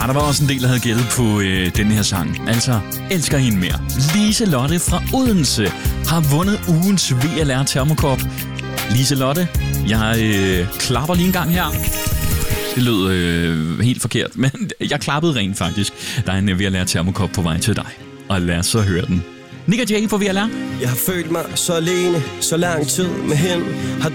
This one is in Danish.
der var også en del, der havde gættet på den her sang. Altså, elsker hende mere. Lise-Lotte fra Odense har vundet ugens VLR Termokop. Lise-Lotte, jeg klapper lige en gang her. Det lød helt forkert, men jeg klappede rent faktisk. Der er en VLR Termokop på vej til dig. Og lad os så høre den. Nick og Jay på VLR. Jeg har følt mig så alene, så lang tid med hende. Har